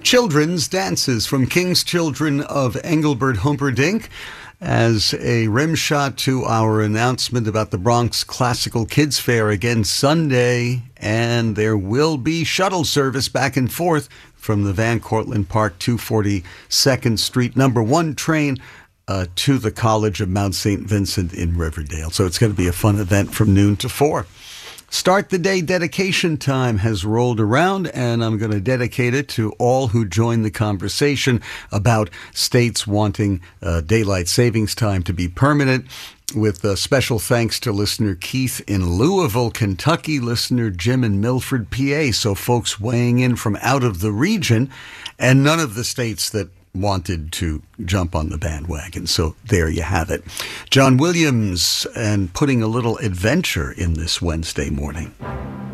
children's dances from King's Children of Engelbert Humperdinck as a rim shot to our announcement about the Bronx Classical Kids Fair again Sunday. And there will be shuttle service back and forth from the Van Cortlandt Park 242nd Street number 1 train to the College of Mount St. Vincent in Riverdale. So it's going to be a fun event from noon to 4. Start the Day dedication time has rolled around, and I'm going to dedicate it to all who joined the conversation about states wanting daylight savings time to be permanent, with special thanks to listener Keith in Louisville, Kentucky, listener Jim in Milford, PA. So folks weighing in from out of the region, and none of the states that wanted to jump on the bandwagon. So there you have it. John Williams, and putting a little adventure in this Wednesday morning.